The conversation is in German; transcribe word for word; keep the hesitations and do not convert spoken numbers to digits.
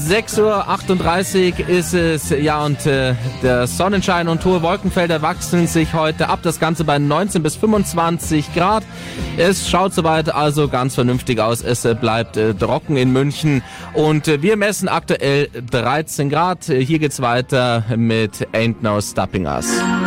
sechs Uhr achtunddreißig ist es, ja, und äh, der Sonnenschein und hohe Wolkenfelder wachsen sich heute ab. Das Ganze bei neunzehn bis fünfundzwanzig Grad. Es schaut soweit also ganz vernünftig aus. Es äh, bleibt äh, trocken in München und äh, wir messen aktuell dreizehn Grad. Hier geht's weiter mit Ain't No Stopping Us.